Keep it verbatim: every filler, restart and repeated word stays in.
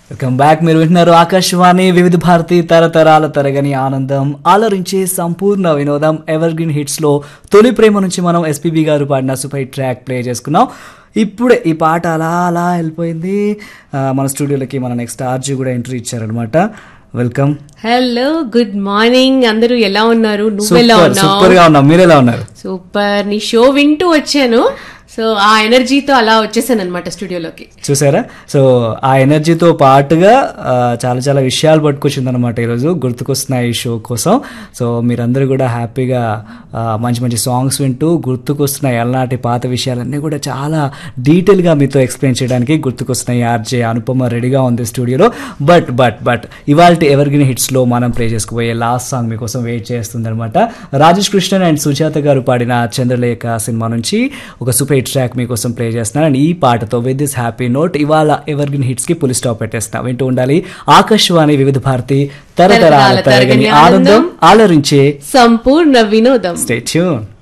Welcome back. మీరు వింటున్నారు ఆకాశవాణి వివిధ భారతి తరతరాల తరగని ఆనందం ఆలరించే సంపూర్ణ వినోదం ఎవర్ గ్రీన్ హిట్స్ లో తొలి ప్రేమ నుంచి మనం ఎస్పీబీ గారు పాడిన సూపర్ ట్రాక్ ప్లే చేసుకున్నాం. ఇప్పుడే ఈ పాట అలా అలా వెళ్ళిపోయింది. మన స్టూడియోలోకి మన నెక్స్ట్ ఆర్జీ కూడా ఎంట్రీ ఇచ్చారనమాట. వెల్కమ్. Hello, good morning. అందరూ ఎలా ఉన్నారు? నువ్వు ఎలా ఉన్నావు? సూపర్ గా ఉన్నాం. మీరు ఎలా ఉన్నారు? సూపర్. నీ షో వింటూ వచ్చాను, సో ఆ ఎనర్జీతో అలా వచ్చేసాను అనమాట స్టూడియోలోకి. చూసారా? సో ఆ ఎనర్జీతో పాటుగా చాలా చాలా విషయాలు పట్టుకొచ్చింది అనమాట ఈరోజు గుర్తుకొస్తున్నాయి ఈ షో కోసం. సో మీరందరూ కూడా హ్యాపీగా మంచి మంచి సాంగ్స్ వింటూ గుర్తుకొస్తున్నాయి అలనాటి పాత విషయాలన్నీ కూడా చాలా డీటెయిల్గా మీతో ఎక్స్ప్లెయిన్ చేయడానికి గుర్తుకొస్తున్నాయి. ఆర్జే అనుపమ రెడీగా ఉంది స్టూడియోలో. బట్ బట్ బట్ ఇవాళ ఎవర్ గ్రీన్ హిట్స్లో మనం ప్లే చేసుకోబోయే లాస్ట్ సాంగ్ మీకోసం వెయిట్ చేస్తుంది అనమాట. రాజేష్ కృష్ణన్ అండ్ సుజాత గారు పాడిన చంద్రలేఖ సినిమా నుంచి ఒక సూపర్ ట్రాక్ మీకోసం ప్లే చేస్తున్నాను. అండ్ ఈ పాటతో విత్ దిస్ హ్యాపీ నోట్ ఇవాళ ఎవర్ గ్రీన్ హిట్స్ కి పులి స్టాప్ పెట్టేస్తున్నా. వింటూ ఉండాలి ఆకాశవాణి వివిధ భారతి తరతరాల తరగని ఆనందం ఆలరించే సంపూర్ణ వినోదం. Stay tune.